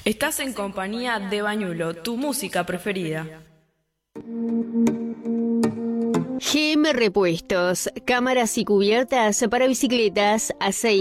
Estás en compañía de Bañulo, tu música preferida. GM Repuestos, cámaras y cubiertas para bicicletas, aceite.